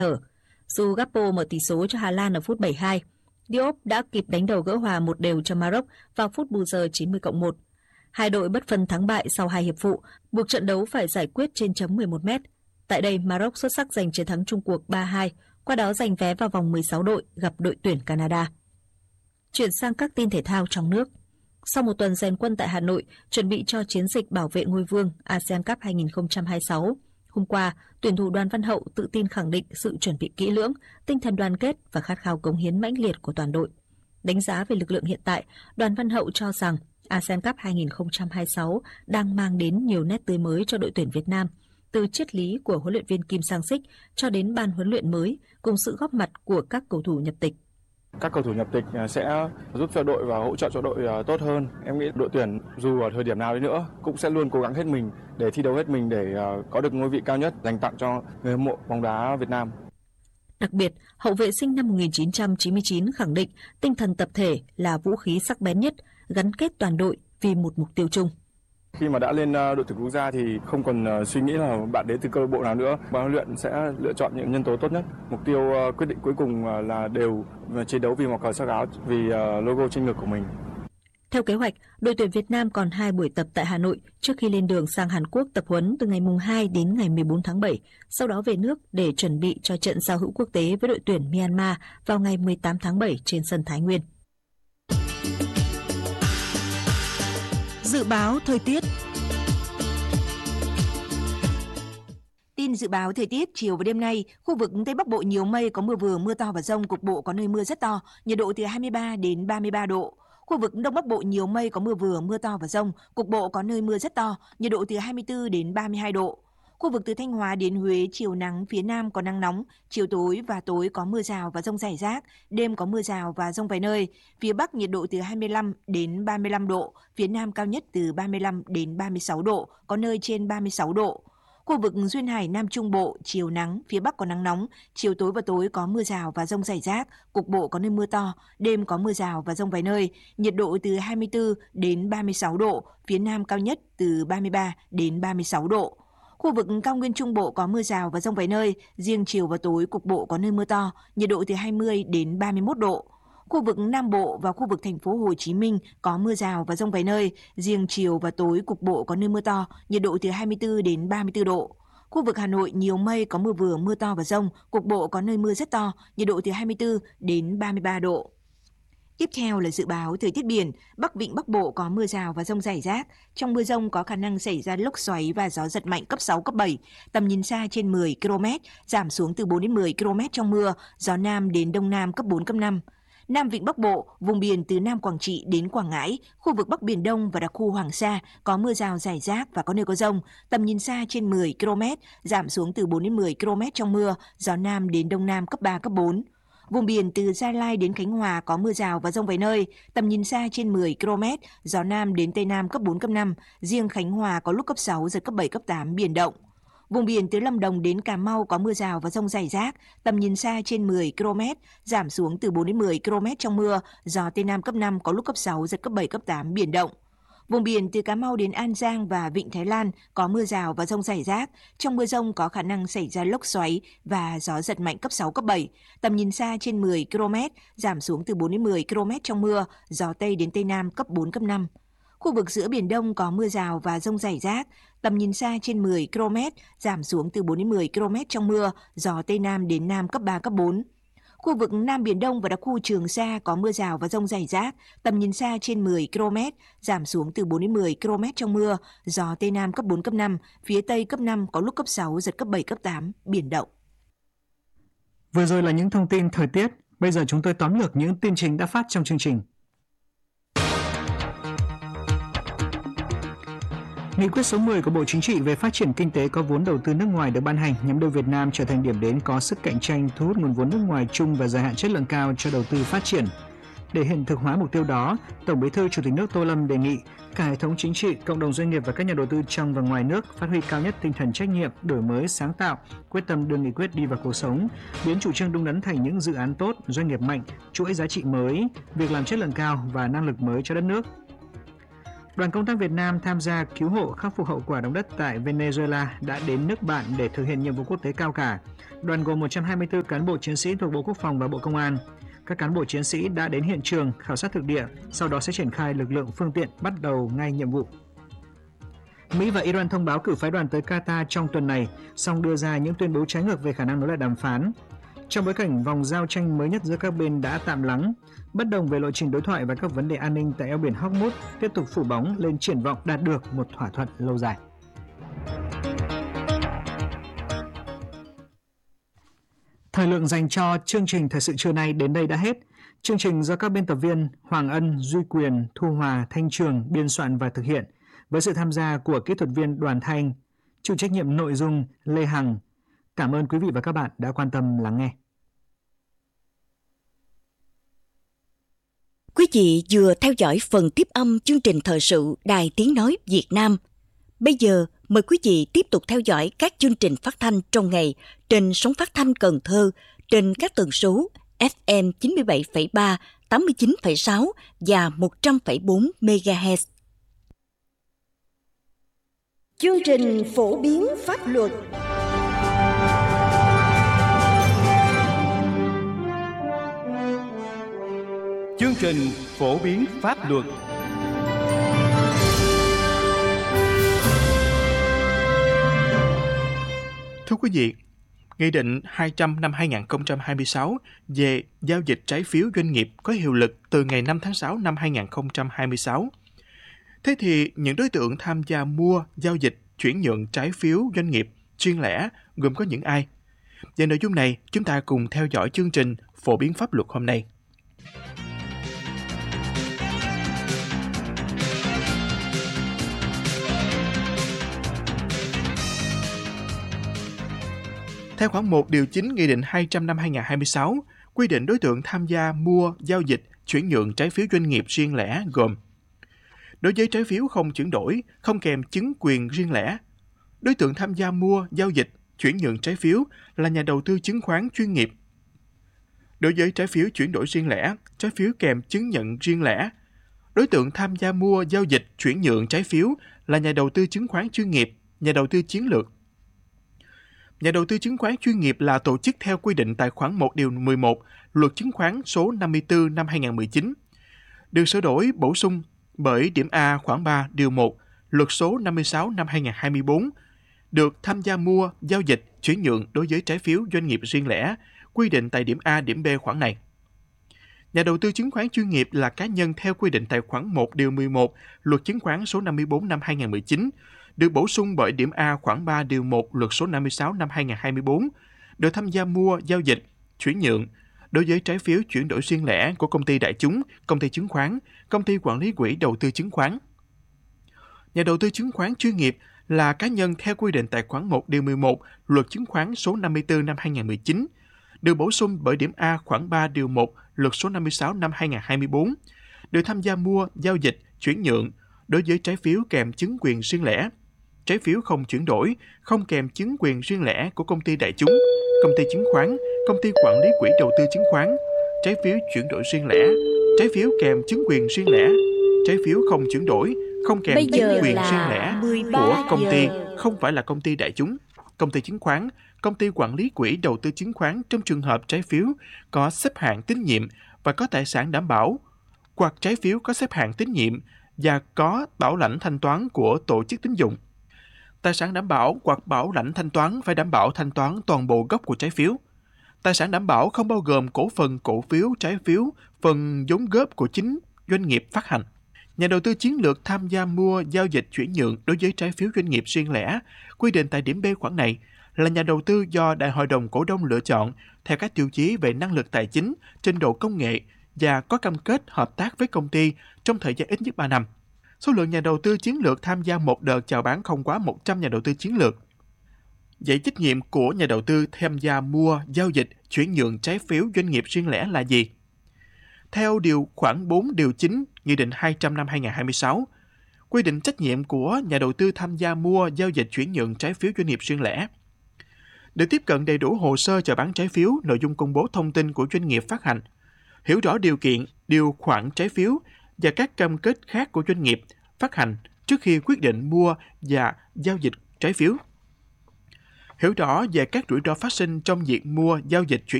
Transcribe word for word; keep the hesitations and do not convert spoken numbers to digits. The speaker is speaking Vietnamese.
ở. Dù Gakpo mở tỷ số cho Hà Lan ở phút bảy mươi hai, Diop đã kịp đánh đầu gỡ hòa một đều cho Maroc vào phút bù giờ chín mươi cộng một. Hai đội bất phân thắng bại sau hai hiệp phụ, buộc trận đấu phải giải quyết trên chấm mười một mét. Tại đây, Maroc xuất sắc giành chiến thắng chung cuộc ba hai, qua đó giành vé vào vòng mười sáu đội gặp đội tuyển Canada. Chuyển sang các tin thể thao trong nước. Sau một tuần rèn quân tại Hà Nội, chuẩn bị cho chiến dịch bảo vệ ngôi vương a sê an Cup hai không hai sáu, hôm qua, tuyển thủ Đoàn Văn Hậu tự tin khẳng định sự chuẩn bị kỹ lưỡng, tinh thần đoàn kết và khát khao cống hiến mãnh liệt của toàn đội. Đánh giá về lực lượng hiện tại, Đoàn Văn Hậu cho rằng a sê an Cup hai không hai sáu đang mang đến nhiều nét tươi mới cho đội tuyển Việt Nam, từ triết lý của huấn luyện viên Kim Sang-sik cho đến ban huấn luyện mới cùng sự góp mặt của các cầu thủ nhập tịch. Các cầu thủ nhập tịch sẽ giúp cho đội và hỗ trợ cho đội tốt hơn. Em nghĩ đội tuyển dù ở thời điểm nào đi nữa cũng sẽ luôn cố gắng hết mình để thi đấu hết mình để có được ngôi vị cao nhất dành tặng cho người hâm mộ bóng đá Việt Nam. Đặc biệt, hậu vệ sinh năm một nghìn chín trăm chín mươi chín khẳng định tinh thần tập thể là vũ khí sắc bén nhất, gắn kết toàn đội vì một mục tiêu chung. Khi mà đã lên đội tuyển quốc gia thì không còn suy nghĩ là bạn đến từ câu lạc bộ nào nữa, ban huấn luyện sẽ lựa chọn những nhân tố tốt nhất. Mục tiêu quyết định cuối cùng là đều chiến đấu vì màu cờ sắc áo, vì logo trên ngực của mình. Theo kế hoạch, đội tuyển Việt Nam còn hai buổi tập tại Hà Nội trước khi lên đường sang Hàn Quốc tập huấn từ ngày mùng hai đến ngày mười bốn tháng bảy, sau đó về nước để chuẩn bị cho trận giao hữu quốc tế với đội tuyển Myanmar vào ngày mười tám tháng bảy trên sân Thái Nguyên. Dự báo thời tiết. Tin dự báo thời tiết chiều và đêm nay, khu vực Tây Bắc Bộ nhiều mây, có mưa vừa, mưa to và dông, cục bộ có nơi mưa rất to, nhiệt độ từ hai mươi ba đến ba mươi ba độ. Khu vực Đông Bắc Bộ nhiều mây, có mưa vừa, mưa to và dông, cục bộ có nơi mưa rất to, nhiệt độ từ hai mươi tư đến ba mươi hai độ. Khu vực từ Thanh Hóa đến Huế chiều nắng, phía Nam có nắng nóng, chiều tối và tối có mưa rào và dông rải rác, đêm có mưa rào và dông vài nơi. Phía Bắc nhiệt độ từ hai mươi lăm đến ba mươi lăm độ, phía Nam cao nhất từ ba mươi lăm đến ba mươi sáu độ, có nơi trên ba mươi sáu độ. Khu vực Duyên Hải Nam Trung Bộ chiều nắng, phía Bắc có nắng nóng, chiều tối và tối có mưa rào và dông rải rác, cục bộ có nơi mưa to, đêm có mưa rào và dông vài nơi, nhiệt độ từ hai mươi tư đến ba mươi sáu độ, phía Nam cao nhất từ ba mươi ba đến ba mươi sáu độ. Khu vực cao nguyên Trung Bộ có mưa rào và dông vài nơi, riêng chiều và tối cục bộ có nơi mưa to, nhiệt độ từ hai mươi đến ba mươi mốt độ. Khu vực Nam Bộ và khu vực thành phố Hồ Chí Minh có mưa rào và dông vài nơi, riêng chiều và tối cục bộ có nơi mưa to, nhiệt độ từ hai mươi tư đến ba mươi tư độ. Khu vực Hà Nội nhiều mây, có mưa vừa, mưa to và dông, cục bộ có nơi mưa rất to, nhiệt độ từ hai mươi tư đến ba mươi ba độ. Tiếp theo là dự báo thời tiết biển. Bắc Vịnh Bắc Bộ có mưa rào và dông rải rác. Trong mưa dông có khả năng xảy ra lốc xoáy và gió giật mạnh cấp sáu, cấp bảy. Tầm nhìn xa trên mười ki lô mét, giảm xuống từ bốn đến mười ki lô mét trong mưa. Gió Nam đến Đông Nam cấp bốn, cấp năm. Nam Vịnh Bắc Bộ, vùng biển từ Nam Quảng Trị đến Quảng Ngãi, khu vực Bắc Biển Đông và đặc khu Hoàng Sa có mưa rào rải rác và có nơi có dông. Tầm nhìn xa trên mười ki lô mét, giảm xuống từ bốn đến mười ki lô mét trong mưa. Gió Nam đến Đông Nam cấp ba, cấp bốn. Vùng biển từ Gia Lai đến Khánh Hòa có mưa rào và dông vài nơi, tầm nhìn xa trên mười ki lô mét, gió Nam đến Tây Nam cấp bốn, cấp năm, riêng Khánh Hòa có lúc cấp sáu, giật cấp bảy, cấp tám, biển động. Vùng biển từ Lâm Đồng đến Cà Mau có mưa rào và dông rải rác, tầm nhìn xa trên mười ki lô mét, giảm xuống từ bốn đến mười ki lô mét trong mưa, gió Tây Nam cấp năm, có lúc cấp sáu, giật cấp bảy, cấp tám, biển động. Vùng biển từ Cà Mau đến An Giang và Vịnh Thái Lan có mưa rào và dông rải rác. Trong mưa dông có khả năng xảy ra lốc xoáy và gió giật mạnh cấp sáu, cấp bảy. Tầm nhìn xa trên mười ki lô mét, giảm xuống từ bốn đến mười ki lô mét trong mưa, gió Tây đến Tây Nam cấp bốn, cấp năm. Khu vực giữa Biển Đông có mưa rào và dông rải rác. Tầm nhìn xa trên mười ki lô mét, giảm xuống từ bốn đến mười ki lô mét trong mưa, gió Tây Nam đến Nam cấp ba, cấp bốn. Khu vực Nam Biển Đông và đặc khu Trường Sa có mưa rào và dông rải rác, tầm nhìn xa trên mười ki lô mét, giảm xuống từ bốn đến mười ki lô mét trong mưa, gió Tây Nam cấp bốn, cấp năm, phía Tây cấp năm, có lúc cấp sáu, giật cấp bảy, cấp tám, biển động. Vừa rồi là những thông tin thời tiết, bây giờ chúng tôi tóm lược những tin chính đã phát trong chương trình. Nghị quyết số mười của Bộ Chính trị về phát triển kinh tế có vốn đầu tư nước ngoài được ban hành nhằm đưa Việt Nam trở thành điểm đến có sức cạnh tranh, thu hút nguồn vốn nước ngoài chung và dài hạn chất lượng cao cho đầu tư phát triển. Để hiện thực hóa mục tiêu đó, Tổng Bí thư Chủ tịch nước Tô Lâm đề nghị cả hệ thống chính trị, cộng đồng doanh nghiệp và các nhà đầu tư trong và ngoài nước phát huy cao nhất tinh thần trách nhiệm, đổi mới, sáng tạo, quyết tâm đưa nghị quyết đi vào cuộc sống, biến chủ trương đúng đắn thành những dự án tốt, doanh nghiệp mạnh, chuỗi giá trị mới, việc làm chất lượng cao và năng lực mới cho đất nước. Đoàn công tác Việt Nam tham gia cứu hộ khắc phục hậu quả động đất tại Venezuela đã đến nước bạn để thực hiện nhiệm vụ quốc tế cao cả. Đoàn gồm một trăm hai mươi tư cán bộ chiến sĩ thuộc Bộ Quốc phòng và Bộ Công an. Các cán bộ chiến sĩ đã đến hiện trường khảo sát thực địa, sau đó sẽ triển khai lực lượng phương tiện bắt đầu ngay nhiệm vụ. Mỹ và Iran thông báo cử phái đoàn tới Qatar trong tuần này, song đưa ra những tuyên bố trái ngược về khả năng nối lại đàm phán. Trong bối cảnh vòng giao tranh mới nhất giữa các bên đã tạm lắng, bất đồng về lộ trình đối thoại và các vấn đề an ninh tại eo biển Hormuz tiếp tục phủ bóng lên triển vọng đạt được một thỏa thuận lâu dài. Thời lượng dành cho chương trình Thời sự trưa nay đến đây đã hết. Chương trình do các biên tập viên Hoàng Ân, Duy Quyền, Thu Hòa, Thanh Trường biên soạn và thực hiện, với sự tham gia của kỹ thuật viên Đoàn Thanh, chịu trách nhiệm nội dung Lê Hằng. Cảm ơn quý vị và các bạn đã quan tâm lắng nghe. Quý vị vừa theo dõi phần tiếp âm chương trình thời sự Đài Tiếng Nói Việt Nam. Bây giờ, mời quý vị tiếp tục theo dõi các chương trình phát thanh trong ngày trên sóng phát thanh Cần Thơ trên các tần số ép em chín mươi bảy phẩy ba, tám mươi chín phẩy sáu và một trăm phẩy bốn mê ga héc. Chương trình phổ biến pháp luật. Chương trình phổ biến pháp luật. Thưa quý vị, Nghị định hai trăm năm hai nghìn không trăm hai mươi sáu về giao dịch trái phiếu doanh nghiệp có hiệu lực từ ngày năm tháng sáu năm hai nghìn không trăm hai mươi sáu. Thế thì những đối tượng tham gia mua, giao dịch, chuyển nhượng trái phiếu doanh nghiệp riêng lẻ gồm có những ai? Về nội dung này, chúng ta cùng theo dõi chương trình phổ biến pháp luật hôm nay. Theo khoản một điều chín Nghị định hai trăm năm hai nghìn không trăm hai mươi sáu, quy định đối tượng tham gia mua, giao dịch, chuyển nhượng trái phiếu doanh nghiệp riêng lẻ gồm: đối với trái phiếu không chuyển đổi, không kèm chứng quyền riêng lẻ, đối tượng tham gia mua, giao dịch, chuyển nhượng trái phiếu là nhà đầu tư chứng khoán chuyên nghiệp. Đối với trái phiếu chuyển đổi riêng lẻ, trái phiếu kèm chứng nhận riêng lẻ, đối tượng tham gia mua, giao dịch, chuyển nhượng trái phiếu là nhà đầu tư chứng khoán chuyên nghiệp, nhà đầu tư chiến lược. Nhà đầu tư chứng khoán chuyên nghiệp là tổ chức theo quy định tại khoản một điều mười một Luật Chứng khoán số năm mươi tư năm hai nghìn không trăm mười chín, được sửa đổi bổ sung bởi điểm A khoản ba điều một Luật số năm mươi sáu năm hai nghìn không trăm hai mươi tư, được tham gia mua, giao dịch, chuyển nhượng đối với trái phiếu doanh nghiệp riêng lẻ, quy định tại điểm A điểm B khoản này. Nhà đầu tư chứng khoán chuyên nghiệp là cá nhân theo quy định tại khoản một điều mười một Luật Chứng khoán số năm mươi tư năm hai nghìn không trăm mười chín, được bổ sung bởi điểm A khoản ba điều một Luật số năm mươi sáu năm hai nghìn không trăm hai mươi tư, được tham gia mua, giao dịch, chuyển nhượng đối với trái phiếu chuyển đổi riêng lẻ của công ty đại chúng, công ty chứng khoán, công ty quản lý quỹ đầu tư chứng khoán. Nhà đầu tư chứng khoán chuyên nghiệp là cá nhân theo quy định tại khoản một điều mười một Luật Chứng khoán số năm mươi tư năm hai nghìn không trăm mười chín, được bổ sung bởi điểm A khoản ba điều một Luật số năm mươi sáu năm hai nghìn không trăm hai mươi tư, được tham gia mua, giao dịch, chuyển nhượng đối với trái phiếu kèm chứng quyền riêng lẻ, trái phiếu không chuyển đổi, không kèm chứng quyền riêng lẻ của công ty đại chúng, công ty chứng khoán, công ty quản lý quỹ đầu tư chứng khoán, trái phiếu chuyển đổi riêng lẻ, trái phiếu kèm chứng quyền riêng lẻ, trái phiếu không chuyển đổi, không kèm chứng quyền riêng lẻ của công ty không phải là công ty đại chúng, công ty chứng khoán, công ty quản lý quỹ đầu tư chứng khoán trong trường hợp trái phiếu có xếp hạng tín nhiệm và có tài sản đảm bảo, hoặc trái phiếu có xếp hạng tín nhiệm và có bảo lãnh thanh toán của tổ chức tín dụng. Tài sản đảm bảo hoặc bảo lãnh thanh toán phải đảm bảo thanh toán toàn bộ gốc của trái phiếu. Tài sản đảm bảo không bao gồm cổ phần cổ phiếu, trái phiếu, phần vốn góp của chính doanh nghiệp phát hành. Nhà đầu tư chiến lược tham gia mua, giao dịch, chuyển nhượng đối với trái phiếu doanh nghiệp riêng lẻ, quy định tại điểm B khoản này, là nhà đầu tư do Đại hội đồng cổ đông lựa chọn theo các tiêu chí về năng lực tài chính, trình độ công nghệ và có cam kết hợp tác với công ty trong thời gian ít nhất ba năm. Số lượng nhà đầu tư chiến lược tham gia một đợt chào bán không quá một trăm nhà đầu tư chiến lược. Vậy trách nhiệm của nhà đầu tư tham gia mua, giao dịch, chuyển nhượng trái phiếu doanh nghiệp riêng lẻ là gì? Theo điều khoản bốn điều chín Nghị định hai trăm năm hai nghìn không trăm hai mươi sáu, quy định trách nhiệm của nhà đầu tư tham gia mua, giao dịch, chuyển nhượng trái phiếu doanh nghiệp riêng lẻ. Để tiếp cận đầy đủ hồ sơ chào bán trái phiếu, nội dung công bố thông tin của doanh nghiệp phát hành, hiểu rõ điều kiện, điều khoản trái phiếu và các cam kết khác của doanh nghiệp phát hành trước khi quyết định mua và giao dịch trái phiếu. Hiểu rõ về các rủi ro phát sinh trong việc mua, giao dịch chuyển